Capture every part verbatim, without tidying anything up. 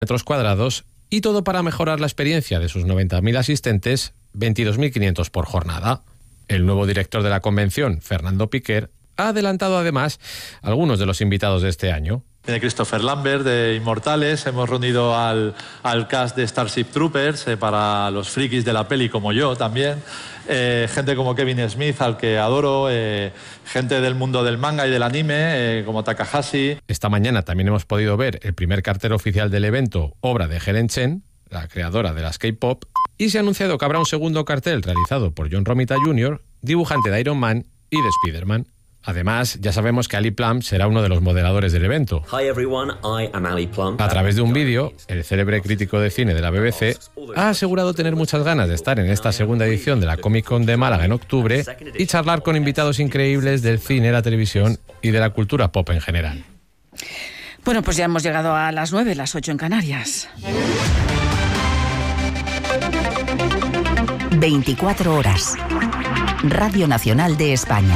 metros cuadrados y todo para mejorar la experiencia de sus noventa mil asistentes, veintidós mil quinientos por jornada. El nuevo director de la convención, Fernando Piquer, ha adelantado además algunos de los invitados de este año. Viene Christopher Lambert de Inmortales, hemos reunido al, al cast de Starship Troopers, eh, para los frikis de la peli como yo también, eh, gente como Kevin Smith, al que adoro, eh, gente del mundo del manga y del anime, eh, como Takahashi. Esta mañana también hemos podido ver el primer cartel oficial del evento, obra de Helen Chen, la creadora de las K-pop, y se ha anunciado que habrá un segundo cartel realizado por John Romita junior, dibujante de Iron Man y de Spider-Man. Además, ya sabemos que Ali Plumb será uno de los moderadores del evento. Hi everyone, I am Ali Plumb. A través de un vídeo, el célebre crítico de cine de la B B C ha asegurado tener muchas ganas de estar en esta segunda edición de la Comic Con de Málaga en octubre y charlar con invitados increíbles del cine, la televisión y de la cultura pop en general. Bueno, pues ya hemos llegado a las nueve, las ocho en Canarias. veinticuatro horas. Radio Nacional de España.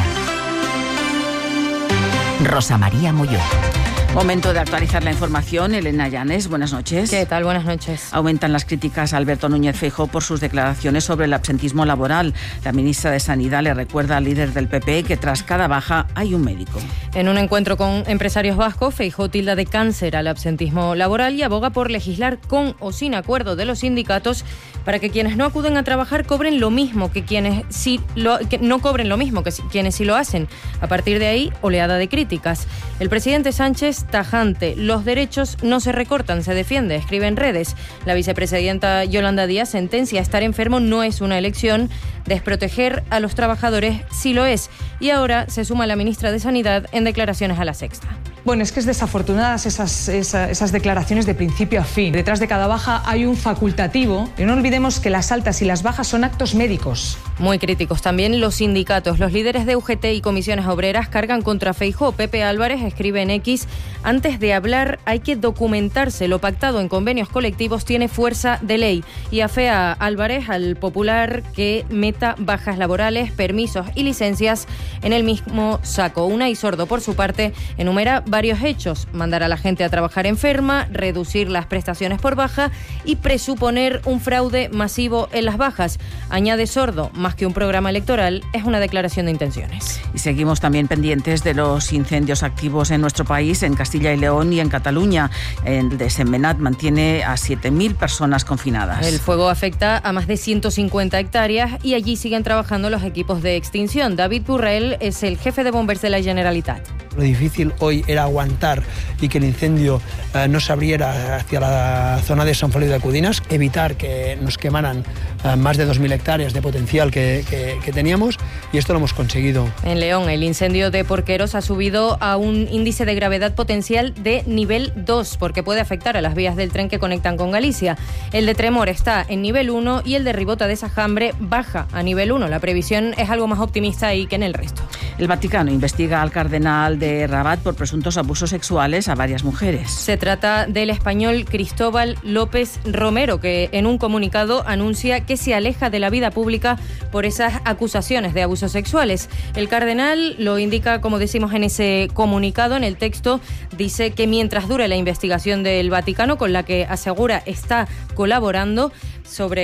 Rosa María Molló. Momento de actualizar la información. Elena Llanes, buenas noches. ¿Qué tal? Buenas noches. Aumentan las críticas a Alberto Núñez Feijóo por sus declaraciones sobre el absentismo laboral. La ministra de Sanidad le recuerda al líder del P P que tras cada baja hay un médico. En un encuentro con empresarios vascos, Feijóo tilda de cáncer al absentismo laboral y aboga por legislar con o sin acuerdo de los sindicatos para que quienes no acuden a trabajar cobren lo mismo que quienes sí lo, que no cobren lo mismo que quienes sí lo hacen. A partir de ahí, oleada de críticas. El presidente Sánchez tajante, los derechos no se recortan, se defiende, escribe en redes. La vicepresidenta Yolanda Díaz sentencia: estar enfermo no es una elección, desproteger a los trabajadores sí lo es. Y ahora se suma la ministra de Sanidad en declaraciones a La Sexta. Bueno, es que es desafortunadas esas, esas, esas declaraciones de principio a fin. Detrás de cada baja hay un facultativo y no olvidemos que las altas y las bajas son actos médicos. Muy críticos también los sindicatos. Los líderes de U G T y comisiones obreras cargan contra Feijóo. Pepe Álvarez escribe en X: antes de hablar hay que documentarse. Lo pactado en convenios colectivos tiene fuerza de ley. Y afea Álvarez al Popular que meta bajas laborales, permisos y licencias en el mismo saco. Unai Sordo, por su parte, enumera varios hechos: mandar a la gente a trabajar enferma, reducir las prestaciones por baja y presuponer un fraude masivo en las bajas. Añade Sordo: más que un programa electoral, es una declaración de intenciones. Y seguimos también pendientes de los incendios activos en nuestro país, en Castilla y León y en Cataluña. El de Sentmenat mantiene a siete mil personas confinadas. El fuego afecta a más de ciento cincuenta hectáreas y allí siguen trabajando los equipos de extinción. David Burrell es el jefe de bombers de la Generalitat. Lo difícil hoy era aguantar y que el incendio eh, no se abriera hacia la zona de San Feliu de Alcudinas, evitar que nos quemaran eh, más de dos mil hectáreas de potencial que, que, que teníamos, y esto lo hemos conseguido. En León, el incendio de Porqueros ha subido a un índice de gravedad potencial de nivel dos, porque puede afectar a las vías del tren que conectan con Galicia. El de Tremor está en nivel uno y el de Ribota de Sajambre baja a nivel uno. La previsión es algo más optimista ahí que en el resto. El Vaticano investiga al cardenal de Rabat por presuntos abusos sexuales a varias mujeres. Se trata del español Cristóbal López Romero, que en un comunicado anuncia que se aleja de la vida pública por esas acusaciones de abusos sexuales. El cardenal lo indica, como decimos en ese comunicado, en el texto dice que mientras dure la investigación del Vaticano, con la que asegura está colaborando sobre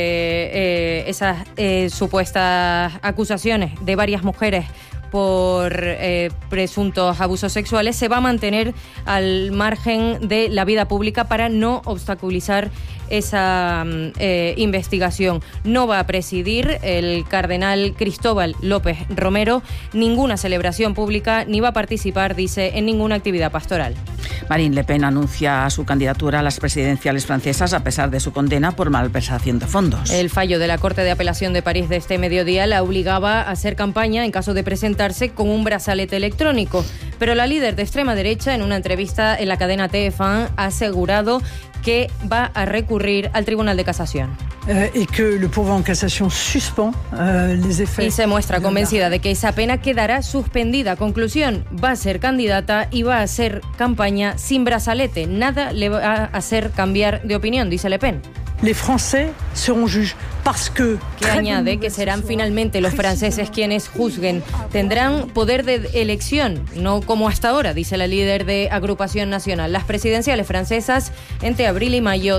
eh, esas eh, supuestas acusaciones de varias mujeres por eh, presuntos abusos sexuales, se va a mantener al margen de la vida pública para no obstaculizar esa eh, investigación. No va a presidir el cardenal Cristóbal López Romero ninguna celebración pública ni va a participar, dice, en ninguna actividad pastoral. Marine Le Pen anuncia su candidatura a las presidenciales francesas a pesar de su condena por malversación de fondos. El fallo de la Corte de Apelación de París de este mediodía la obligaba a hacer campaña en caso de presentarse con un brazalete electrónico. Pero la líder de extrema derecha, en una entrevista en la cadena T F uno, ha asegurado que va a recurrir al Tribunal de Casación. Eh, y que el pouvoir en casación suspend eh, les effets. Y se muestra convencida de que esa pena quedará suspendida. Conclusión: va a ser candidata y va a hacer campaña sin brazalete. Nada le va a hacer cambiar de opinión, dice Le Pen. Les Français seront juges parce que... Que añade que serán finalmente los franceses quienes juzguen. Tendrán poder de elección, no como hasta ahora, dice la líder de Agrupación Nacional. Las presidenciales francesas entre abril y mayo